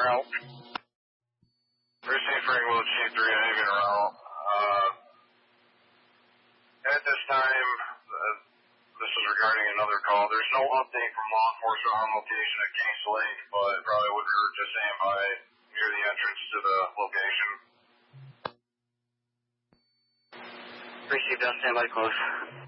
route. Receive Frank Will Chief 3 Avian route. At this time, this is regarding another call. There's no update from law enforcement on location at Case Lake, but it probably wouldn't hurt just staying by near the entrance to the location. Received, stand by close.